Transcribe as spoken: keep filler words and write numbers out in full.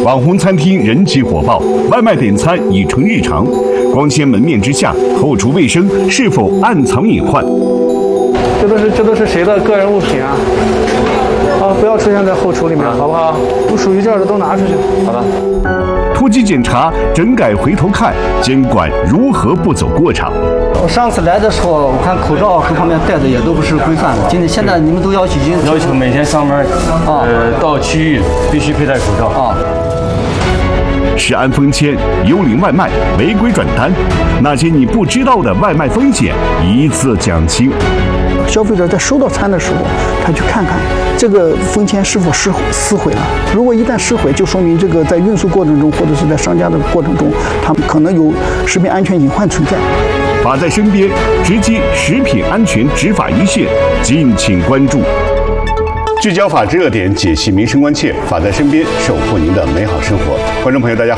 网红餐厅人气火爆，外卖点餐已成日常。光鲜门面之下，后厨卫生是否暗藏隐患？ 这都是这都是谁的个人物品啊？啊，不要出现在后厨里面，好不好？不属于这儿的都拿出去。好的。 突击检查，整改回头看，监管如何不走过场？ 我上次来的时候，我看口罩各方面戴的也都不是规范的。今天现在你们都要求已经要求每天上班啊，呃，到区域必须佩戴口罩啊。 食安封签、幽灵外卖、违规转单，那些你不知道的外卖风险一次讲清。 消费者在收到餐的时候，他去看看这个封签是否撕撕毁了。如果一旦撕毁，就说明这个在运输过程中或者是在商家的过程中，他们可能有食品安全隐患存在。 法在身边，直击食品安全执法一线，敬请关注。聚焦法治热点，解析民生关切，法在身边，守护您的美好生活。观众朋友，大家好。